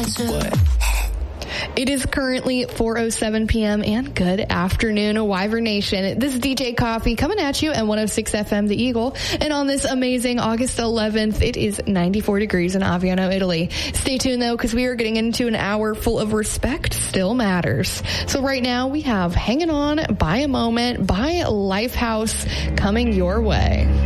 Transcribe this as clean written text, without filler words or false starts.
It is currently 4:07 p.m. and good afternoon, Wyvern Nation. This is DJ Coffee coming at you at 106 FM The Eagle. And on this amazing August 11th, it is 94 degrees in Aviano, Italy. Stay tuned though, because we are getting into an hour full of Respect Still Matters. So right now we have Hanging On by a Moment by Lifehouse coming your way.